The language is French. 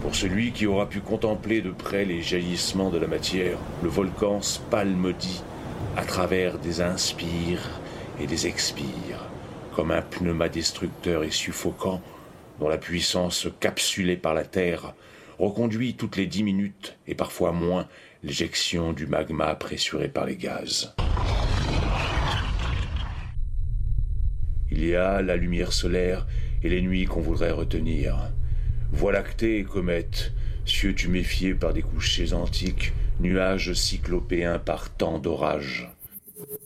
Pour celui qui aura pu contempler de près les jaillissements de la matière, le volcan spalmodie à travers des inspires et des expires, comme un pneuma destructeur et suffocant dont la puissance capsulée par la terre reconduit toutes les 10 minutes et parfois moins l'éjection du magma pressuré par les gaz. Il y a la lumière solaire et les nuits qu'on voudrait retenir. Voie lactée et comètes, cieux tuméfiés par des couchers antiques, nuages cyclopéens par temps d'orage.